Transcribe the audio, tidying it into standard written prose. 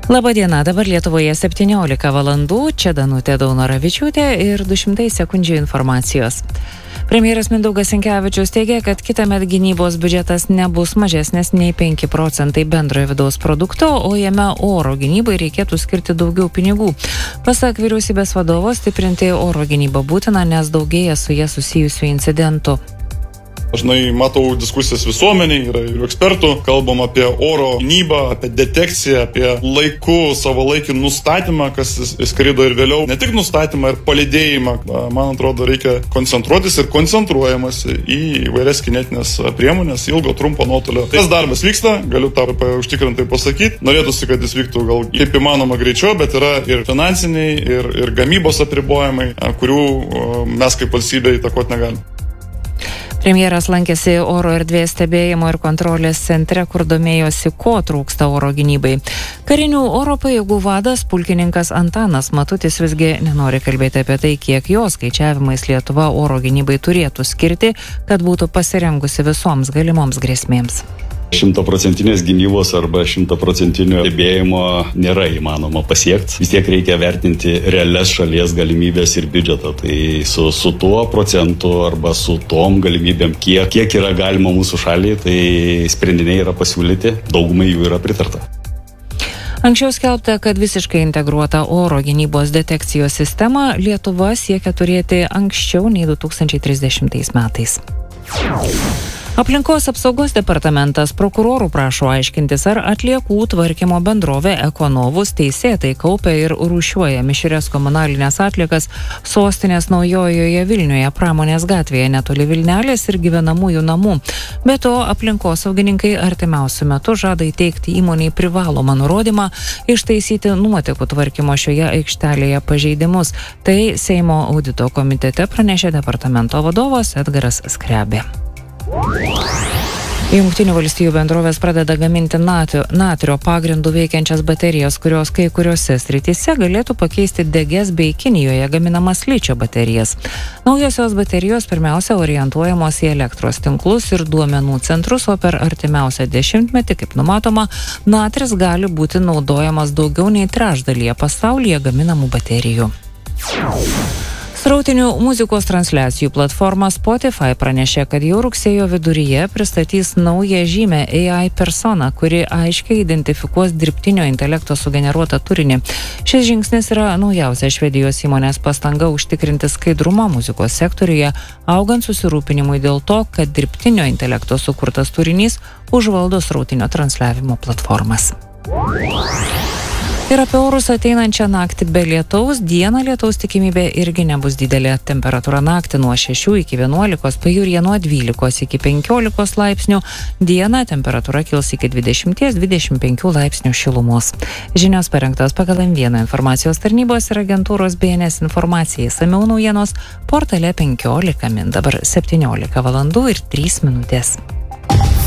Labadiena, dabar Lietuvoje 17 valandų, čia Danutė Daunoravičiūtė ir 200 sekundžių informacijos. Premjeras Mindaugas Sinkevičius teigia, kad kitąmet gynybos biudžetas nebus mažesnis nei 5% bendrojo vidaus produkto, o jame oro gynybai reikėtų skirti daugiau pinigų. Pasak vyriausybės vadovo, stiprinti oro gynybą būtina, nes daugėja su jie susijusių incidentų. Dažnai matau diskusijas visuomeniai, yra ir ekspertų, kalbam apie oro gynybą, apie detekciją, apie laiku, savalaikį nustatymą, kas įskrido ir vėliau. Ne tik nustatymą ir palydėjimą, man atrodo, reikia koncentruotis ir koncentruojamasi į įvairias kinetinės priemonės, ilgo, trumpo nuotolio. Tas darbas vyksta, galiu tą užtikrintai pasakyti. Norėtųsi, kad jis vyktų gal kaip įmanoma greičiau, bet yra ir finansiniai, ir gamybos apribojimai, kurių mes kaip valstybė įtakoti negalim. Premjeras lankėsi oro erdvės stebėjimo ir kontrolės centre, kur domėjosi, ko trūksta oro gynybai. Karinių oro pajėgų vadas pulkininkas Antanas Matutis visgi nenori kalbėti apie tai, kiek jo skaičiavimais Lietuva oro gynybai turėtų skirti, kad būtų pasirengusi visoms galimoms grėsmėms. 100% gynybos arba 100% stebėjimo nėra įmanoma pasiekti. Vis tiek reikia vertinti realias šalies galimybės ir biudžetą. Tai su tuo procentu arba su tom galimybėm, kiek yra galima mūsų šaliai, tai sprendiniai yra pasiūlyti, daugumai jų yra pritarta. Anksčiau skelbta, kad visiškai integruotą oro gynybos detekcijos sistemą Lietuva siekia turėti anksčiau nei 2030 metais. Aplinkos apsaugos departamentas prokurorų prašo aiškintis, ar atliekų tvarkymo bendrovė Ekonovus teisėtai kaupia ir rūšiuoja mišrias komunalinės atliekas sostinės Naujojoje Vilniuje Pramonės gatvėje netoli Vilnelės ir gyvenamųjų namų. Be to, aplinkosaugininkai artimiausiu metu žada įteikti įmoniai privalomą nurodymą ištaisyti nuotekų tvarkymo šioje aikštelėje pažeidimus. Tai Seimo audito komitete pranešė departamento vadovas Edgaras Skrebė. Jungtinių valstijų bendrovės pradeda gaminti natrio pagrindų veikiančias baterijas, kurios kai kuriuose srityse galėtų pakeisti deges bei Kinijoje gaminamas ličio baterijas. Naujosios baterijos pirmiausia orientuojamos į elektros tinklus ir duomenų centrus, o per artimiausią dešimtmetį, kaip numatoma, natris gali būti naudojamas daugiau nei trečdalyje pasaulyje gaminamų baterijų. Srautinių muzikos transliacijų platforma Spotify pranešė, kad jau rugsėjo viduryje pristatys naują žymę AI personą, kuri aiškiai identifikuos dirbtinio intelekto sugeneruotą turinį. Šis žingsnis yra naujausia Švedijos įmonės pastanga užtikrinti skaidrumą muzikos sektoriuje, augant susirūpinimui dėl to, kad dirbtinio intelekto sukurtas turinys užvaldo srautinio transliavimo platformas. Ir apie orus ateinančią naktį be lietaus, dieną lietaus tikimybė irgi nebus didelė. Temperatūra naktį nuo 6 iki 11, pajūryje nuo 12 iki 15 laipsnių, dieną temperatūra kils iki 20-25 laipsnių šilumos. Žinios parengtos pagal M1 informacijos tarnybos ir agentūros BNS informacijai. Išsamiau naujienos portale 15 min. Dabar 17 valandų ir 3 minutės.